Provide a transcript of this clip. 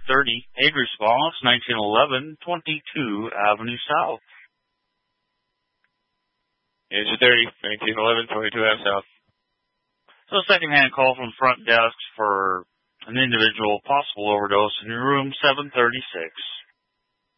aid response, 1911, 22 Avenue South. Engine 30, 1911, 22 Avenue South. So second-hand call from front desk for an individual possible overdose in room 736.